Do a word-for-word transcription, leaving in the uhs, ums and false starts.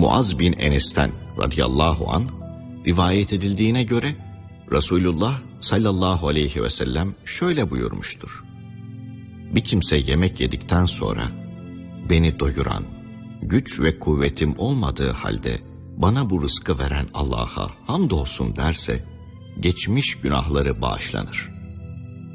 Muaz bin Enes'ten radıyallahu an rivayet edildiğine göre Resulullah sallallahu aleyhi ve sellem şöyle buyurmuştur: bir kimse yemek yedikten sonra beni doyuran, güç ve kuvvetim olmadığı halde bana bu rızkı veren Allah'a hamdolsun derse geçmiş günahları bağışlanır.